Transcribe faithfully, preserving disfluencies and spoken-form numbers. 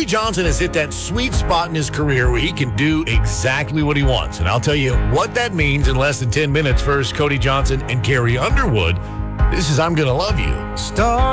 Johnson has hit that sweet spot in his career where he can do exactly what he wants. And I'll tell you what that means in less than ten minutes. First, Cody Johnson and Carrie Underwood. This is I'm Gonna Love You. Star